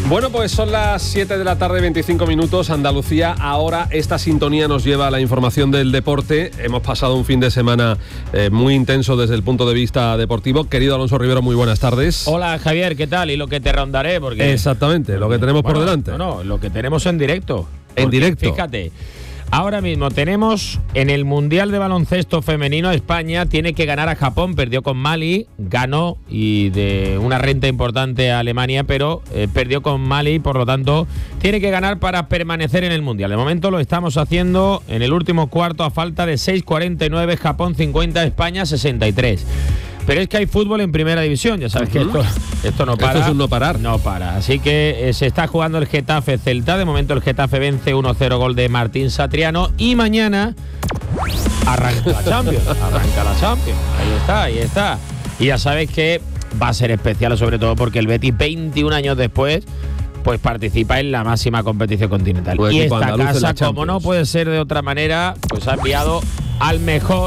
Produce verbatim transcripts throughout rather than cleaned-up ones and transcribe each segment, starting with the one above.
Bueno, pues son las siete de la tarde, veinticinco minutos, Andalucía. Ahora esta sintonía nos lleva a la información del deporte. Hemos pasado un fin de semana eh, muy intenso desde el punto de vista deportivo. Querido Alonso Rivero, muy buenas tardes. Hola Javier, ¿qué tal? Y lo que te rondaré, porque... Exactamente, lo que tenemos bueno, por delante. No, no, lo que tenemos en directo. En directo. Fíjate, ahora mismo tenemos en el Mundial de Baloncesto Femenino, España tiene que ganar a Japón, perdió con Mali, ganó y de una renta importante a Alemania, pero eh, perdió con Mali, por lo tanto tiene que ganar para permanecer en el Mundial. De momento lo estamos haciendo en el último cuarto a falta de seis cuarenta y nueve, Japón cincuenta, España sesenta y tres. Pero es que hay fútbol en primera división, ya sabes uh-huh. que esto, esto no para. Esto es un no parar. No para. Así que eh, se está jugando el Getafe Celta. De momento el Getafe vence uno cero, gol de Martín Satriano. Y mañana arranca la Champions. Arranca la Champions. Ahí está, ahí está. Y ya sabes que va a ser especial, sobre todo porque el Betis, veintiún años después, pues participa en la máxima competición continental. Pues y esta casa, como no puede ser de otra manera, pues ha enviado al mejor.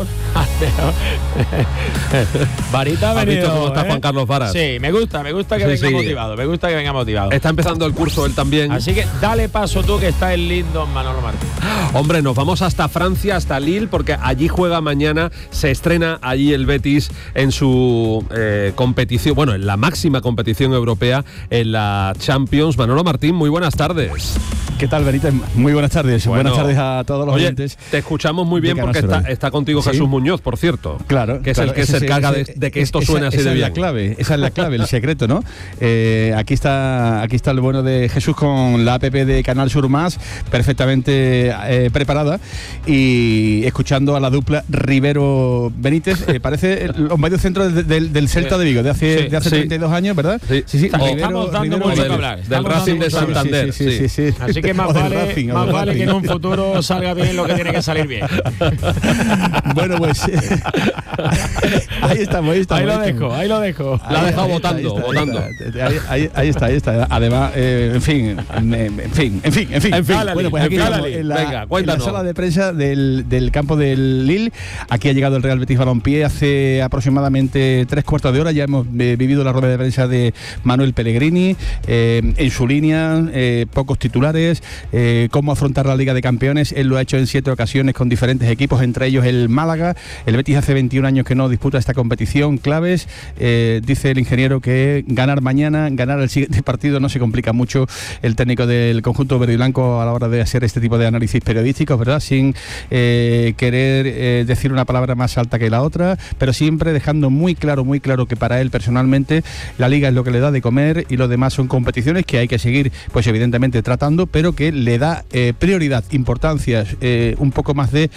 Varita ha venido. ¿Has visto cómo está ¿eh? Juan Carlos Varas? Sí, me gusta, me gusta que sí, venga sí. motivado, me gusta que venga motivado. Está empezando el curso él también. Así que dale paso tú, que está el lindo Manolo Martín. Hombre, nos vamos hasta Francia, hasta Lille, porque allí juega mañana, se estrena allí el Betis en su eh, competición, bueno, en la máxima competición europea, en la Champions. Manolo Martín, muy buenas tardes. ¿Qué tal, Benítez? Muy buenas tardes. Bueno, buenas tardes a todos los oye, oyentes. Te escuchamos muy bien porque está, está contigo ¿Sí? Jesús Muñoz, por cierto. Claro. Que es claro, el que ese, se encarga ese, de, de que esto esa, suene así esa de bien. Esa es la clave, esa es la clave, el secreto, ¿no? Eh, aquí está aquí está el bueno de Jesús con la app de Canal Sur Más, perfectamente eh, preparada, y escuchando a la dupla Rivero Benítez. Eh, parece los medios centros de, de, del Celta de Vigo, de hace, sí, de hace sí. treinta y dos años, ¿verdad? Sí, sí. sí. Estamos Rivero, dando Rivero, mucho del, que hablar. Del Racing de Santander. Sí, sí, sí, sí, sí. Así que más vale, Racing, más vale Racing. que en un futuro salga bien lo que tiene que salir bien. Bueno, pues ahí estamos, ahí estamos. Ahí lo dejo, ahí lo dejo. La ha dejado votando, votando. Ahí, ahí, ahí está, ahí está. Además, eh, en fin, en, en fin, en fin, en fin. En fin. Bueno, pues aquí estamos en la, Venga, en la sala de prensa del, del campo del Lille. Aquí ha llegado el Real Betis Balompié hace aproximadamente tres cuartos de hora. Ya hemos eh, vivido la rueda de prensa de Manuel Pellegrini, eh, en su línea, eh, pocos titulares, eh, cómo afrontar la Liga de Campeones. Él lo ha hecho en siete ocasiones con diferentes equipos, entre ellos el Málaga. El Betis hace veintiún años que no disputa esta competición. Claves, eh, dice el ingeniero que ganar mañana, ganar el siguiente partido, no se complica mucho el técnico del conjunto verde y blanco a la hora de hacer este tipo de análisis periodísticos, ¿verdad? Sin eh, querer eh, decir una palabra más alta que la otra, pero siempre dejando muy claro, muy claro que para él personalmente la Liga es lo que le da de comer y lo demás son competiciones que hay que seguir, pues evidentemente tratando, pero que le da eh, prioridad, importancia, eh, un poco más de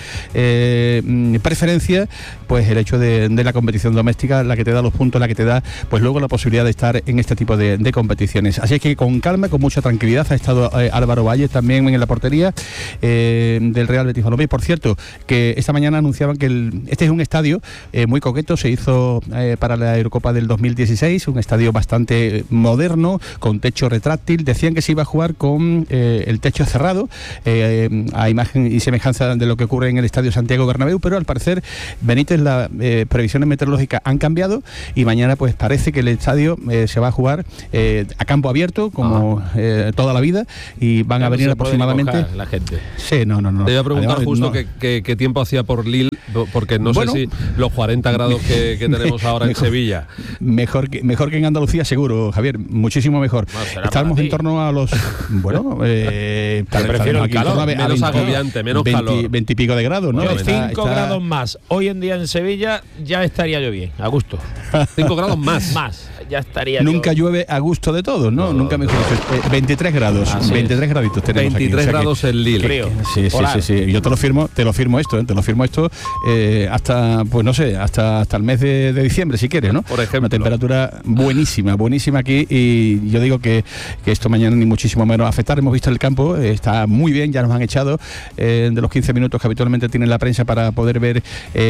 eh, preferencia, pues el hecho de, de la competición doméstica, la que te da los puntos, la que te da pues luego la posibilidad de estar en este tipo de, de competiciones. Así es que con calma, con mucha tranquilidad ha estado eh, Álvaro Valle también en la portería eh, del Real Betis Balompié. Por cierto, que esta mañana anunciaban que el, este es un estadio eh, muy coqueto, se hizo eh, para la Eurocopa del dos mil dieciséis, un estadio bastante moderno, con techo retráctil. Decían que se iba a jugar con eh, el techo cerrado, eh, a imagen y semejanza de lo que ocurre en el Estadio Santiago Bernabéu, pero al parecer Benítez, las eh, previsiones meteorológicas han cambiado y mañana pues parece que el estadio eh, se va a jugar eh, a campo abierto como eh, toda la vida, y van Claro, a venir aproximadamente la gente. Sí, no, no, no. Te iba a preguntar Además, justo no. qué, qué, qué tiempo hacía por Lille, porque no bueno, sé si los cuarenta grados que, que tenemos ahora mejor, en Sevilla. Mejor que, mejor que en Andalucía, seguro, Javier, muchísimo mejor. No, Estamos en torno a los, bueno, eh, Te prefiero el calor, a, menos veinte, agobiante, menos veinte, calor. veinte y pico de grados, ¿no? Yo Está, cinco está... grados más. Hoy en día en Sevilla ya estaría yo bien, a gusto. cinco grados más. Más, ya estaría Nunca yo... llueve a gusto de todos, ¿no? no Nunca mejor. Eh, veintitrés grados, Así veintitrés es. graditos tenemos veintitrés aquí. grados en Lille. Frío. Sí, sí, sí, sí. Yo te lo firmo, te lo firmo esto, ¿eh? te lo firmo esto eh, hasta, pues no sé, hasta hasta el mes de, de diciembre, si quieres, ¿no? Por ejemplo. Una temperatura buenísima, buenísima aquí, y yo digo que, que esto mañana ni muchísimo menos afectar. Hemos visto el campo, eh, está muy bien, ya nos han echado eh, de los quince minutos que habitualmente tiene la prensa para poder ver eh, un poco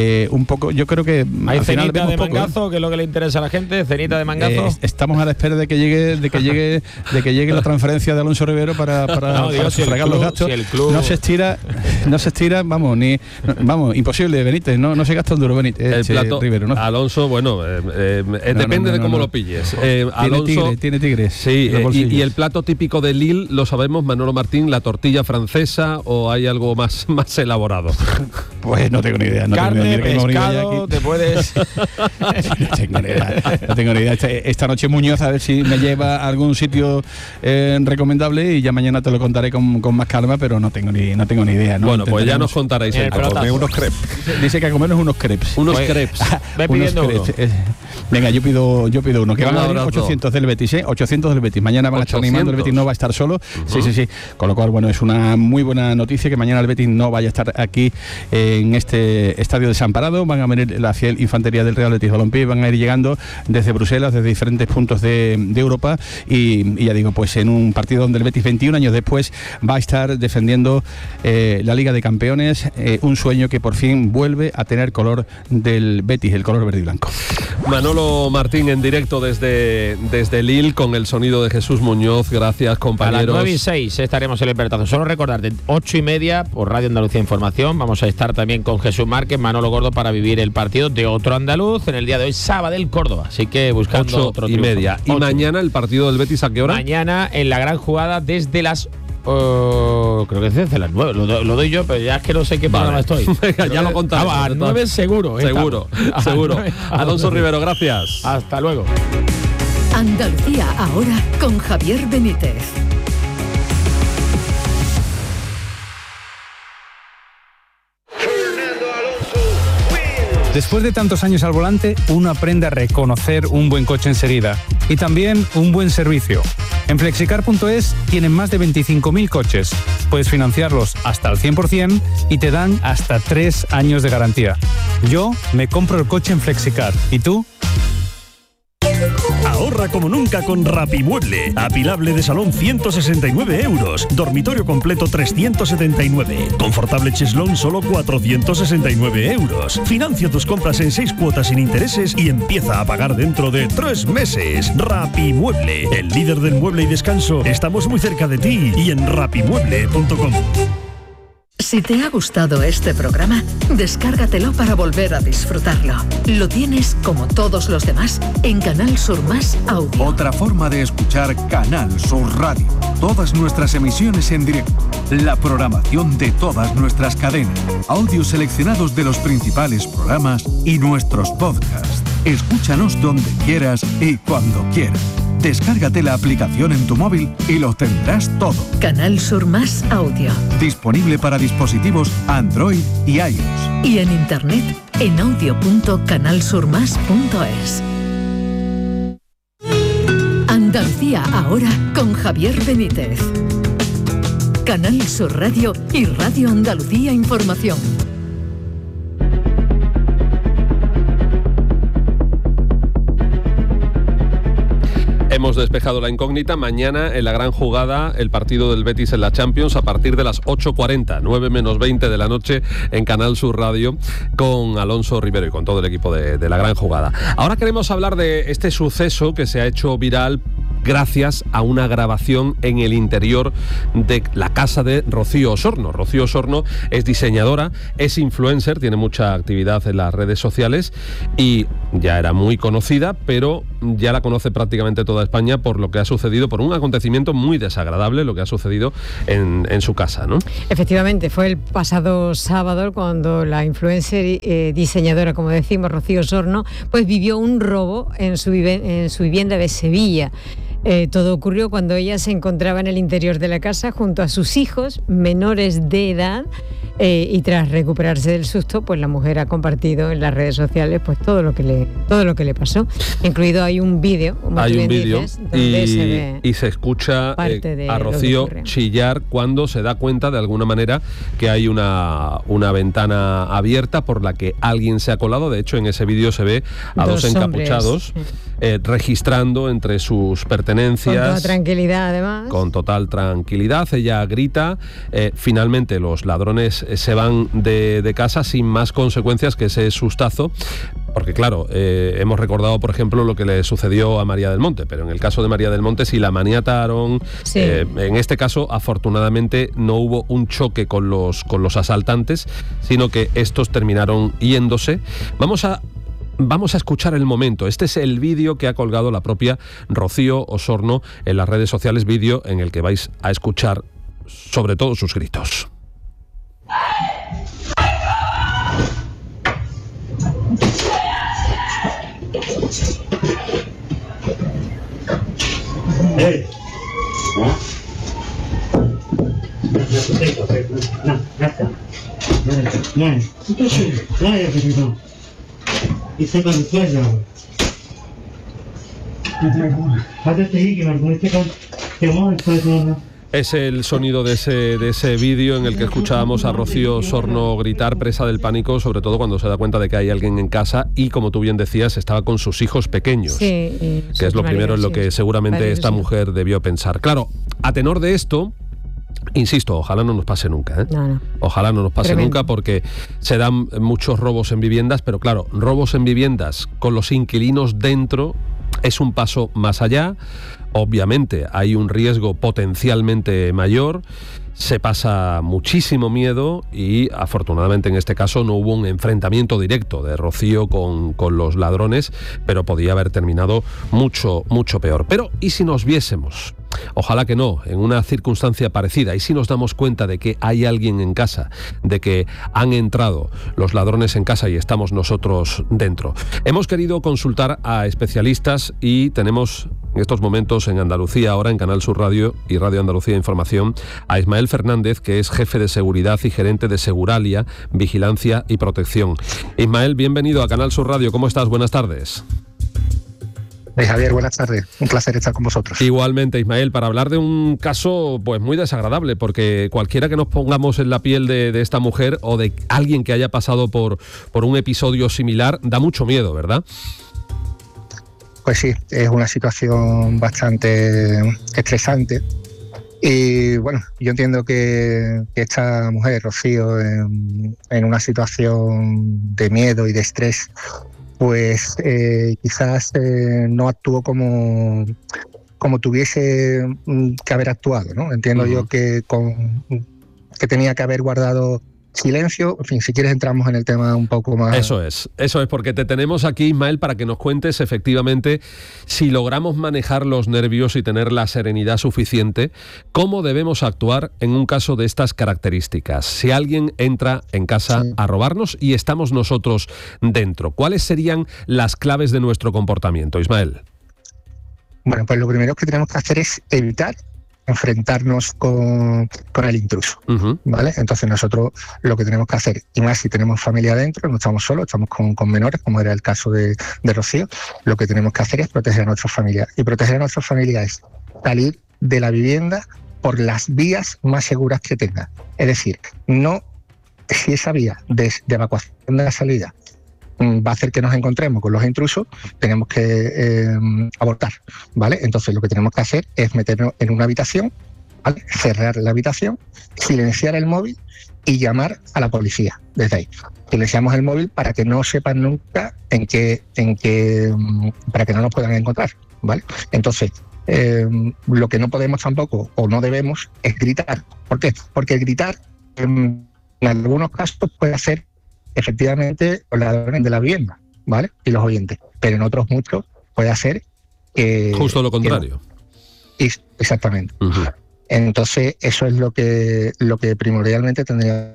poco, yo creo que ¿Hay al final cenita de poco, mangazo, ¿eh? que es lo que le interesa a la gente? ¿Cenita de mangazo? Eh, estamos a la espera de que llegue de que llegue de que llegue la transferencia de Alonso Rivero para, para, no, para digo, si sufragar club, los gastos. si el club... No se estira, no se estira, vamos, ni no, vamos, imposible, Benítez, no, no se gasta un duro Benítez, el este, plato, Rivero, ¿no? Alonso, bueno, eh, eh, No, depende no, no, de cómo no, no. lo pilles. Eh, Tiene Alonso tigre, tiene tigres. Sí, en los eh, y, bolsillos. y el plato típico de Lille, lo sabemos, Manolo Martín, la tortilla francesa, o hay algo más, más elaborado. Pues no tengo ni idea. No Carne, tengo ni idea. Mira que hemos venido ya pescado, aquí. te puedes... no tengo ni idea. No tengo ni idea. Esta, esta noche Muñoz a ver si me lleva a algún sitio eh, recomendable y ya mañana te lo contaré con, con más calma, pero no tengo ni no tengo ni idea. ¿no? Bueno, pues ya Intentaremos- nos contaréis En el el comer pelotazo. unos crepes. Dice que a comernos unos crepes. Unos Pues- crepes. Ve Unos pidiendo uno. crepes. Eh, Venga, yo pido yo pido uno. Que Un van a venir abrazo. ochocientos del Betis, ¿eh? ochocientos del Betis. Mañana van a estar animando, el Betis no va a estar solo. Sí, sí, sí. Con lo cual, bueno, es una muy buena noticia que mañana el Betis no vaya a estar aquí en este estadio desamparado. Van a venir la fiel infantería del Real Betis Balompié, van a ir llegando desde Bruselas, desde diferentes puntos de, de Europa y, y ya digo, pues en un partido donde el Betis veintiún años después va a estar defendiendo eh, la Liga de Campeones, eh, un sueño que por fin vuelve a tener color del Betis, el color verde y blanco. Manolo Martín en directo desde, desde Lille con el sonido de Jesús Muñoz. Gracias, A las compañeros. nueve y seis estaremos en el Pelotazo. Solo recordarte, ocho y media por Radio Andalucía Información. Vamos a estar también con Jesús Márquez, Manolo Gordo, para vivir el partido de otro andaluz en el día de hoy, Sabadell Córdoba. Así que buscando Ocho otro y triunfo. media. Y Ocho. mañana el partido del Betis, ¿a qué hora? Mañana en la gran jugada desde las... Uh, creo que es desde las nueve, lo, do- lo doy yo, pero ya es que no sé qué Vale. programa estoy. Venga, ya lo contaremos. Ah, a nueve seguro. Seguro, estamos. seguro. A nueve. Alonso Rivero, gracias. Hasta luego. Andalucía ahora con Javier Benítez. Después de tantos años al volante, uno aprende a reconocer un buen coche enseguida y también un buen servicio. En flexicar punto es tienen más de veinticinco mil coches. Puedes financiarlos hasta el cien por ciento y te dan hasta tres años de garantía. Yo me compro el coche en Flexicar. ¿Y tú? Ahorra como nunca con Rapimueble. Apilable de salón ciento sesenta y nueve euros. Dormitorio completo trescientos setenta y nueve. Confortable cheslón solo cuatrocientos sesenta y nueve euros. Financia tus compras en seis cuotas sin intereses y empieza a pagar dentro de tres meses. Rapimueble, el líder del mueble y descanso. Estamos muy cerca de ti y en rapimueble punto com. Si te ha gustado este programa, descárgatelo para volver a disfrutarlo. Lo tienes, como todos los demás, en Canal Sur Más Audio. Otra forma de escuchar Canal Sur Radio. Todas nuestras emisiones en directo. La programación de todas nuestras cadenas. Audios seleccionados de los principales programas y nuestros podcasts. Escúchanos donde quieras y cuando quieras. Descárgate la aplicación en tu móvil y lo tendrás todo. Canal Sur Más Audio. Disponible para dispositivos Android y iOS. Y en internet en audio punto canal sur más punto es. Andalucía ahora con Javier Benítez. Canal Sur Radio y Radio Andalucía Información. Hemos despejado la incógnita. Mañana en la gran jugada, el partido del Betis en la Champions a partir de las ocho cuarenta, nueve menos veinte de la noche en Canal Sur Radio con Alonso Rivero y con todo el equipo de, de la gran jugada. Ahora queremos hablar de este suceso que se ha hecho viral gracias a una grabación en el interior de la casa de Rocío Osorno. Rocío Osorno es diseñadora, es influencer, tiene mucha actividad en las redes sociales y ya era muy conocida, pero ya la conoce prácticamente toda España por lo que ha sucedido, por un acontecimiento muy desagradable, lo que ha sucedido en, en su casa, ¿no? Efectivamente, fue el pasado sábado cuando la influencer eh, diseñadora, como decimos, Rocío Osorno, pues vivió un robo en su, vive- en su vivienda de Sevilla. Eh, todo ocurrió cuando ella se encontraba en el interior de la casa junto a sus hijos menores de edad eh, y tras recuperarse del susto, pues la mujer ha compartido en las redes sociales pues todo lo que le todo lo que le pasó, incluido hay un vídeo, como Hay tú un bien vídeo dices, donde y, se ve y se escucha parte eh, de a lo que Rocío ocurre. chillar cuando se da cuenta de alguna manera que hay una, una ventana abierta por la que alguien se ha colado. De hecho, en ese vídeo se ve a dos, Dos encapuchados hombres. eh, registrando entre sus pertenencias. Con toda tranquilidad, además. Con total tranquilidad. Ella grita. Eh, finalmente los ladrones eh, se van de, de casa sin más consecuencias que ese sustazo. Porque claro, eh, hemos recordado, por ejemplo, lo que le sucedió a María del Monte, pero en el caso de María del Monte sí la maniataron. Sí. Eh, en este caso, afortunadamente, no hubo un choque con los, con los asaltantes, sino que estos terminaron yéndose. Vamos a Vamos a escuchar el momento. Este es el vídeo que ha colgado la propia Rocío Osorno en las redes sociales, vídeo en el que vais a escuchar sobre todo sus gritos. Hey. No, ya está. No, no, no. Y se con izquierda. Es el sonido de ese, de ese vídeo en el que escuchábamos a Rocío Osorno gritar, presa del pánico, sobre todo cuando se da cuenta de que hay alguien en casa y, como tú bien decías, estaba con sus hijos pequeños, sí, que es lo primero en lo que seguramente vale, esta sí. mujer debió pensar. Claro, a tenor de esto, insisto, ojalá no nos pase nunca, ¿eh? No, no. Ojalá no nos pase Tremendo. nunca, porque se dan muchos robos en viviendas, pero claro, robos en viviendas con los inquilinos dentro es un paso más allá. Obviamente hay un riesgo potencialmente mayor, se pasa muchísimo miedo y afortunadamente en este caso no hubo un enfrentamiento directo de Rocío con, con los ladrones, pero podía haber terminado mucho, mucho peor. Pero ¿y si nos viésemos? Ojalá que no, en una circunstancia parecida. ¿Y si nos damos cuenta de que hay alguien en casa, de que han entrado los ladrones en casa y estamos nosotros dentro? Hemos querido consultar a especialistas y tenemos en estos momentos en Andalucía, ahora en Canal Sur Radio y Radio Andalucía Información, a Ismael Fernández, que es jefe de seguridad y gerente de Seguralia, Vigilancia y Protección. Ismael, bienvenido a Canal Sur Radio. ¿Cómo estás? Buenas tardes. Hey, Javier, buenas tardes. Un placer estar con vosotros. Igualmente, Ismael, para hablar de un caso pues muy desagradable, porque cualquiera que nos pongamos en la piel de, de esta mujer o de alguien que haya pasado por, por un episodio similar, da mucho miedo, ¿verdad? Pues sí, es una situación bastante estresante. Y bueno, yo entiendo que, que esta mujer, Rocío, en, en una situación de miedo y de estrés, pues eh, quizás eh, no actuó como, como tuviese que haber actuado, ¿no? Entiendo uh-huh. yo que, con, que tenía que haber guardado silencio. En fin, si quieres entramos en el tema un poco más. Eso es, eso es, porque te tenemos aquí, Ismael, para que nos cuentes efectivamente si logramos manejar los nervios y tener la serenidad suficiente, cómo debemos actuar en un caso de estas características. Si alguien entra en casa sí. a robarnos y estamos nosotros dentro, ¿cuáles serían las claves de nuestro comportamiento, Ismael? Bueno, pues lo primero que tenemos que hacer es evitar enfrentarnos con, con el intruso, uh-huh. ¿vale? Entonces nosotros lo que tenemos que hacer, y más si tenemos familia adentro, no estamos solos, estamos con, con menores, como era el caso de, de Rocío, lo que tenemos que hacer es proteger a nuestra familia. Y proteger a nuestra familia es salir de la vivienda por las vías más seguras que tenga. Es decir, no si esa vía de, de evacuación de la salida va a hacer que nos encontremos con los intrusos, tenemos que eh, abortar, ¿vale? Entonces lo que tenemos que hacer es meternos en una habitación, ¿vale? Cerrar la habitación, silenciar el móvil y llamar a la policía desde ahí. Silenciamos el móvil para que no sepan nunca en qué, en qué, para que no nos puedan encontrar, ¿vale? Entonces, eh, lo que no podemos tampoco o no debemos es gritar. ¿Por qué? Porque gritar en, en algunos casos puede hacer efectivamente los ladrones de la vivienda, ¿vale? Y los oyentes. Pero en otros muchos puede hacer que... Justo lo contrario. Que, exactamente. Uh-huh. Entonces, eso es lo que lo que primordialmente tendría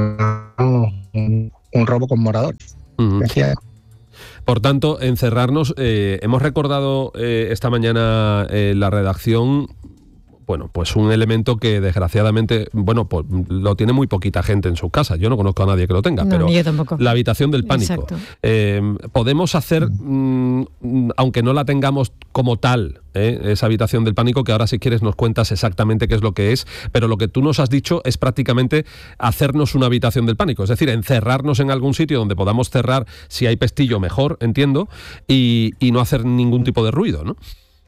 un, un robo con moradores. Uh-huh. Por tanto, encerrarnos... Eh, hemos recordado eh, esta mañana eh, la redacción... bueno, pues un elemento que desgraciadamente, bueno, pues lo tiene muy poquita gente en sus casas. Yo no conozco a nadie que lo tenga, no, pero yo tampoco. La habitación del pánico. Eh, podemos hacer, mm, aunque no la tengamos como tal, ¿eh? esa habitación del pánico, que ahora si quieres nos cuentas exactamente qué es lo que es, pero lo que tú nos has dicho es prácticamente hacernos una habitación del pánico, es decir, encerrarnos en algún sitio donde podamos cerrar, si hay pestillo mejor, entiendo, y, y no hacer ningún tipo de ruido, ¿no?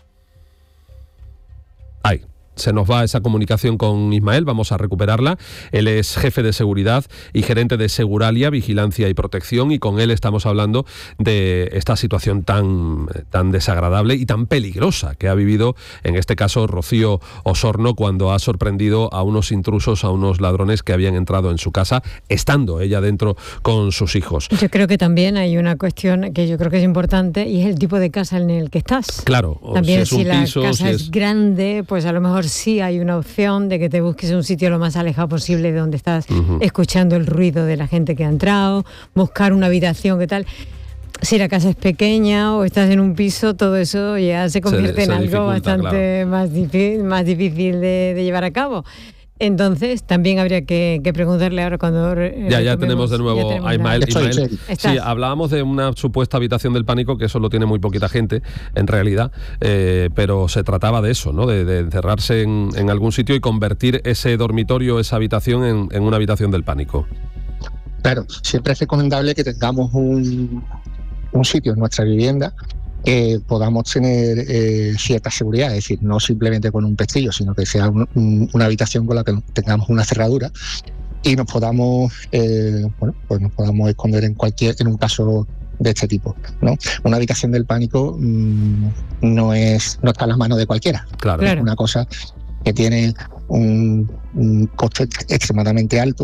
Ay, se nos va esa comunicación con Ismael, vamos a recuperarla. Él es jefe de seguridad y gerente de Seguralia, Vigilancia y Protección, y con él estamos hablando de esta situación tan, tan desagradable y tan peligrosa que ha vivido, en este caso, Rocío Osorno, cuando ha sorprendido a unos intrusos, a unos ladrones que habían entrado en su casa, estando ella dentro con sus hijos. Yo creo que también hay una cuestión que yo creo que es importante, y es el tipo de casa en el que estás. Claro, también si, es si la piso, casa si es... es grande, pues a lo mejor sí hay una opción de que te busques un sitio lo más alejado posible de donde estás uh-huh. escuchando el ruido de la gente que ha entrado, buscar una habitación, ¿qué tal? Si la casa es pequeña o estás en un piso, todo eso ya se convierte se, en se algo bastante claro. más, difícil, más difícil de, de llevar a cabo. Entonces, también habría que, que preguntarle ahora cuando... Ya, ya tenemos de nuevo tenemos a Ismael. Ismael. Sí, hablábamos de una supuesta habitación del pánico, que eso lo tiene muy poquita gente, en realidad, eh, pero se trataba de eso, ¿no? De, de encerrarse en, en algún sitio y convertir ese dormitorio, esa habitación, en, en una habitación del pánico. Claro, siempre es recomendable que tengamos un, un sitio en nuestra vivienda que podamos tener eh, cierta seguridad, es decir, no simplemente con un pestillo, sino que sea un, un, una habitación con la que tengamos una cerradura y nos podamos, eh, bueno, pues nos podamos esconder en cualquier, en un caso de este tipo, ¿no? Una habitación del pánico mmm, no es, no está en las manos de cualquiera. Claro. Es una cosa que tiene un, un coste extremadamente alto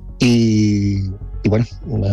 y Y bueno,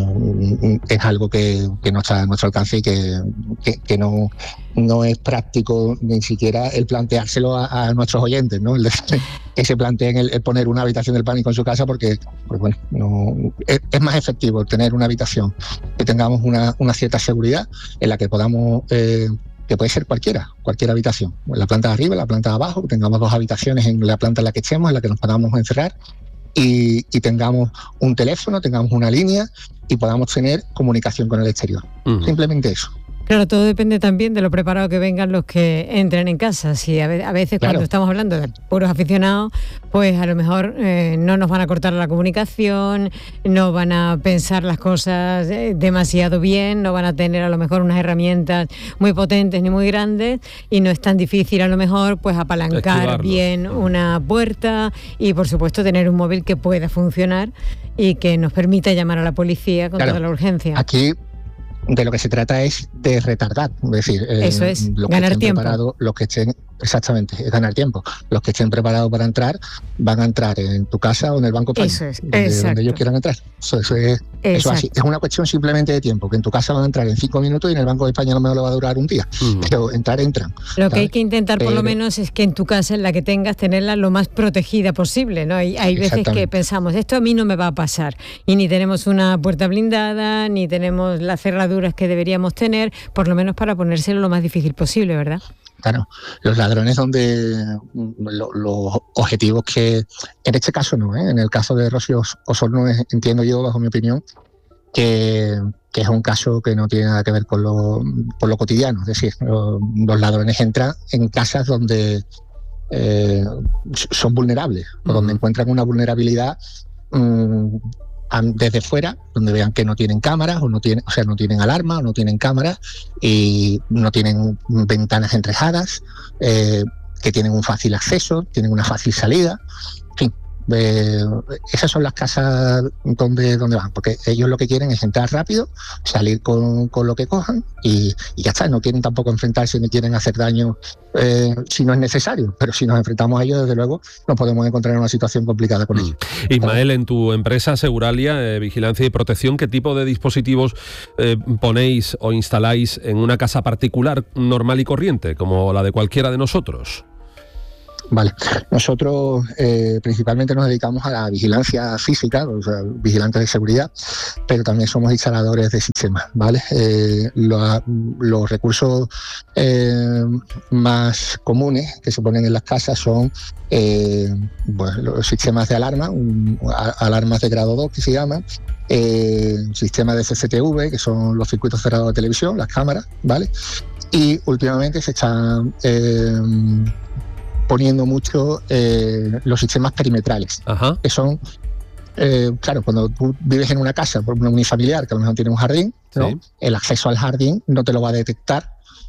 es algo que, que no está a nuestro alcance y que, que, que no, no es práctico ni siquiera el planteárselo a, a nuestros oyentes, ¿no? El de, que se planteen el, el poner una habitación del pánico en su casa, porque pues bueno, no, es, es más efectivo tener una habitación que tengamos una, una cierta seguridad en la que podamos... Eh, que puede ser cualquiera, cualquier habitación, en la planta de arriba, en la planta de abajo, que tengamos dos habitaciones en la planta en la que estemos, en la que nos podamos encerrar. Y, y tengamos un teléfono, tengamos una línea y podamos tener comunicación con el exterior. Uh-huh. Simplemente eso. Claro, todo depende también de lo preparado que vengan los que entren en casa. Si a veces claro. cuando estamos hablando de puros aficionados, pues a lo mejor eh, no nos van a cortar la comunicación, no van a pensar las cosas eh, demasiado bien, no van a tener a lo mejor unas herramientas muy potentes ni muy grandes, y no es tan difícil a lo mejor pues apalancar Esquivarlos. bien una puerta y por supuesto tener un móvil que pueda funcionar y que nos permita llamar a la policía con claro. toda la urgencia. Aquí de lo que se trata es de retardar, es decir, eso es, los ganar que estén tiempo. Preparados, los que estén, exactamente, es ganar tiempo. Los que estén preparados para entrar van a entrar en tu casa o en el Banco España, eso es, donde, donde ellos quieran entrar. Eso, eso, es, eso así. Es una cuestión simplemente de tiempo, que en tu casa van a entrar en cinco minutos y en el Banco de España a lo mejor le va a durar un día, uh-huh. pero entrar, entran. Lo ¿sabes? que hay que intentar por pero, lo menos es que en tu casa, en la que tengas, tenerla lo más protegida posible, ¿no? Hay, hay veces que pensamos, esto a mí no me va a pasar, y ni tenemos una puerta blindada, ni tenemos las cerraduras que deberíamos tener, por lo menos para ponérselo lo más difícil posible, ¿verdad? Claro, los ladrones donde lo, los objetivos que, en este caso no, ¿eh? En el caso de Rocío Osorno entiendo yo, bajo mi opinión, que, que es un caso que no tiene nada que ver con lo, con lo cotidiano, es decir, los, los ladrones entran en casas donde eh, son vulnerables, uh-huh. o donde encuentran una vulnerabilidad um, desde fuera, donde vean que no tienen cámaras o no tienen, o sea, no tienen alarma o no tienen cámaras y no tienen ventanas entrejadas, eh, que tienen un fácil acceso, tienen una fácil salida, en fin. Eh, esas son las casas donde, donde van, porque ellos lo que quieren es entrar rápido, salir con, con lo que cojan y, y ya está, no quieren tampoco enfrentarse ni quieren hacer daño eh, si no es necesario, pero si nos enfrentamos a ellos, desde luego nos podemos encontrar en una situación complicada con ellos. Mm. Ismael, en tu empresa Seguralia, eh, Vigilancia y Protección, ¿qué tipo de dispositivos eh, ponéis o instaláis en una casa particular normal y corriente, como la de cualquiera de nosotros? Vale, nosotros eh, principalmente nos dedicamos a la vigilancia física, o sea, vigilantes de seguridad, pero también somos instaladores de sistemas, ¿vale? Eh, lo, los recursos eh, más comunes que se ponen en las casas son eh, pues, los sistemas de alarma, un, a, alarmas de grado dos que se llaman, eh, sistemas de C C T V, que son los circuitos cerrados de televisión, las cámaras, ¿vale? Y últimamente se están eh, poniendo mucho eh, los sistemas perimetrales, Ajá. que son, eh, claro, cuando tú vives en una casa, por una unifamiliar, que a lo mejor tiene un jardín, ¿no? Sí. El acceso al jardín no te lo va a detectar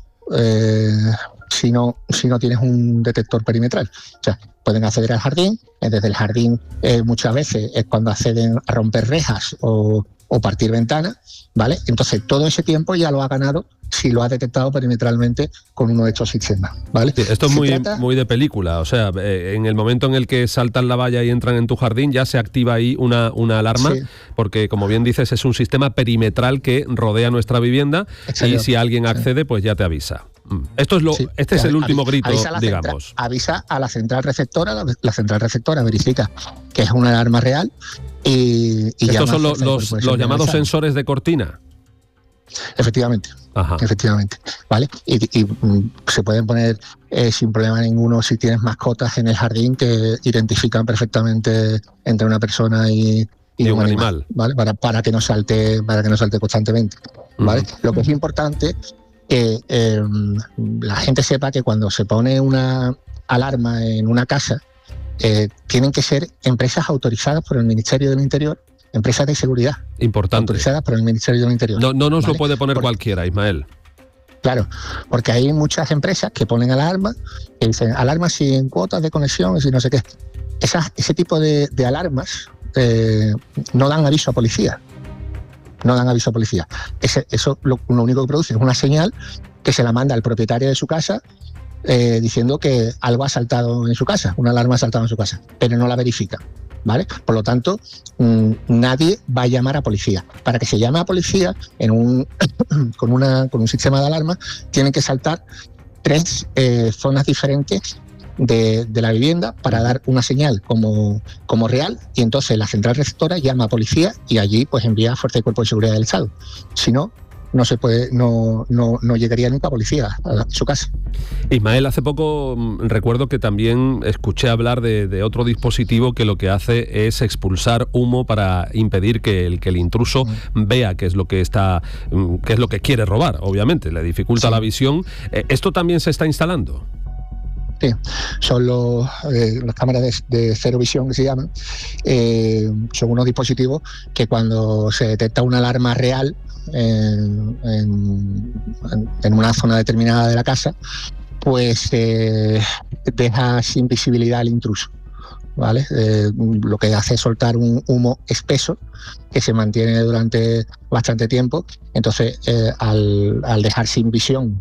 eh, si, no, si no tienes un detector perimetral. O sea, pueden acceder al jardín, eh, desde el jardín eh, muchas veces es cuando acceden a romper rejas o, o partir ventanas, ¿vale? Entonces todo ese tiempo ya lo ha ganado si lo ha detectado perimetralmente con uno de estos sistemas, ¿vale? Sí, esto es Se muy, trata... muy de película, o sea, eh, en el momento en el que saltan la valla y entran en tu jardín ya se activa ahí una, una alarma, sí. Porque como bien dices es un sistema perimetral que rodea nuestra vivienda. Exacto. Y si alguien accede pues ya te avisa. Esto es lo, sí, este es el último avisa, grito, avisa digamos. Central, avisa a la central receptora, la, la central receptora verifica que es una alarma real y, y estos son los, los, los llamados sensores de cortina. Efectivamente, Ajá. efectivamente, ¿vale? Y, y mm, se pueden poner eh, sin problema ninguno si tienes mascotas en el jardín que identifican perfectamente entre una persona y, y, y un, un animal, animal, ¿vale? Para, para que no salte, para que no salte constantemente, ¿vale? Uh-huh. Lo que es importante que eh, la gente sepa que cuando se pone una alarma en una casa eh, tienen que ser empresas autorizadas por el Ministerio del Interior, empresas de seguridad. Importante. Autorizadas por el Ministerio del Interior. No, no nos ¿vale? lo puede poner porque, cualquiera, Ismael. Claro, porque hay muchas empresas que ponen alarmas, que dicen alarmas sin cuotas de conexión y no sé qué. Esas, ese tipo de, de alarmas eh, no dan aviso a policía. No dan aviso a policía. Ese, eso lo, lo único que produce es una señal que se la manda al propietario de su casa eh, diciendo que algo ha saltado en su casa, una alarma ha saltado en su casa, pero no la verifica. ¿Vale? Por lo tanto, mmm, nadie va a llamar a policía. Para que se llame a policía en un, con, una, con un sistema de alarma, tienen que saltar tres eh, zonas diferentes de, de la vivienda para dar una señal como, como real, y entonces la central receptora llama a policía y allí pues envía a Fuerza y Cuerpo de Seguridad del Estado. Si no, no se puede, no, no, no llegaría nunca policía a su casa. Ismael, hace poco mmm, recuerdo que también escuché hablar de, de otro dispositivo que lo que hace es expulsar humo para impedir que el, que el intruso mm. vea qué es lo que está, qué es lo que quiere robar, obviamente, le dificulta sí. la visión. Eh, ¿Esto también se está instalando? Sí, son los, eh, las cámaras de, de cero visión que se llaman. Eh, son unos dispositivos que cuando se detecta una alarma real en, en, en una zona determinada de la casa, pues eh, deja sin visibilidad al intruso, ¿vale? Eh, lo que hace es soltar un humo espeso que se mantiene durante bastante tiempo. Entonces, eh, al, al dejar sin visión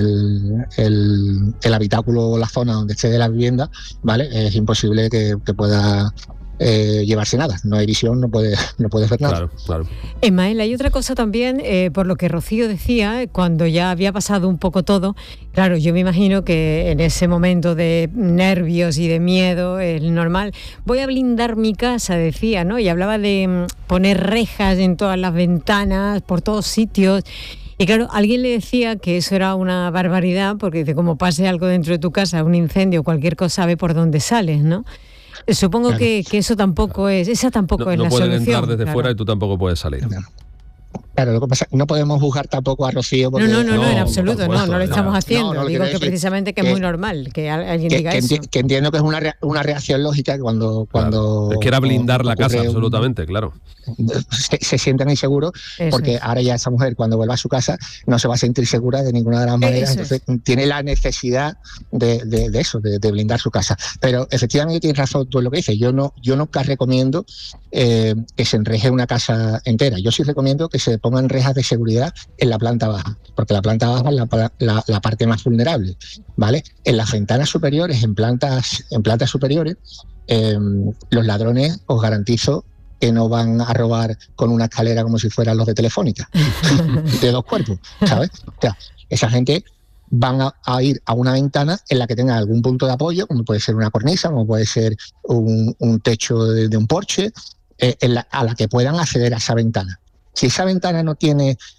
el, el, el habitáculo o la zona donde esté de la vivienda, ¿vale? Es imposible que, que pueda Eh, llevarse nada. No hay visión, no puede, no puedes ver nada. Claro, claro. Ismael, hay otra cosa también, eh, por lo que Rocío decía, cuando ya había pasado un poco todo, claro, yo me imagino que en ese momento de nervios y de miedo, es normal, voy a blindar mi casa, decía, ¿no? Y hablaba de mm, poner rejas en todas las ventanas, por todos sitios. Y claro, alguien le decía que eso era una barbaridad, porque dice, como pase algo dentro de tu casa, un incendio, cualquier cosa, sabe por dónde sales, ¿no? Supongo claro. que, que eso tampoco es, esa tampoco no, es no la solución. No pueden entrar desde claro. fuera y tú tampoco puedes salir. Claro. Claro, lo que pasa es que no podemos juzgar tampoco a Rocío. Porque no, no, no, no, en absoluto, supuesto, no, no lo estamos haciendo. No, no, Digo que decir, precisamente que, que es muy normal que alguien que, diga que eso. Enti- que entiendo que es una, rea- una reacción lógica cuando... cuando claro. Quiera blindar la casa, un, absolutamente, claro. Se, se sientan inseguros porque es. Ahora ya esa mujer cuando vuelva a su casa no se va a sentir segura de ninguna de las maneras, eso entonces es. Tiene la necesidad de, de, de eso, de, de blindar su casa. Pero efectivamente tienes razón tú en lo que dices. Yo no, yo nunca recomiendo eh, que se enreje una casa entera. Yo sí recomiendo que se pongan rejas de seguridad en la planta baja, porque la planta baja es la, la, la parte más vulnerable, ¿vale? En las ventanas superiores, en plantas, en plantas superiores, eh, los ladrones, os garantizo que no van a robar con una escalera como si fueran los de Telefónica, de dos cuerpos, ¿sabes? O sea, esa gente van a, a ir a una ventana en la que tengan algún punto de apoyo, como puede ser una cornisa, como puede ser un, un techo de, de un porche, eh, en la, a la que puedan acceder a esa ventana. Si esa ventana no tiene